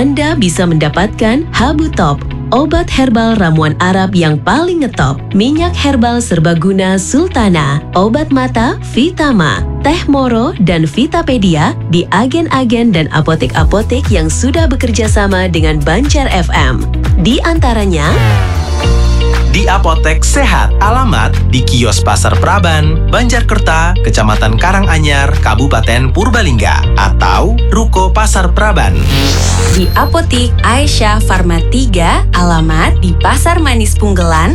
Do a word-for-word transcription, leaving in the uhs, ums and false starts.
Anda bisa mendapatkan Habu Top, obat herbal ramuan Arab yang paling ngetop, minyak herbal serbaguna Sultana, obat mata Vitama, teh moro dan Vitapedia di agen-agen dan apotek-apotek yang sudah bekerja sama dengan Banjar F M. Di antaranya di Apotek Sehat, alamat di Kios Pasar Praban, Banjarkerta, Kecamatan Karanganyar, Kabupaten Purbalingga, atau Ruko Pasar Praban. Di Apotik Aisyah Farma tiga, alamat di Pasar Manis Punggelan,